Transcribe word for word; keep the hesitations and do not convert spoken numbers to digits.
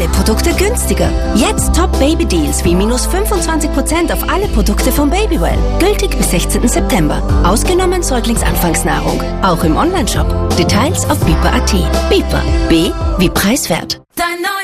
alle Produkte günstiger. Jetzt Top-Baby-Deals wie minus fünfundzwanzig Prozent auf alle Produkte von Babywell. Gültig bis sechzehnten September. Ausgenommen Säuglingsanfangsnahrung. Auch im Onlineshop. Details auf Bieper punkt at. Bieper. B wie preiswert. Dein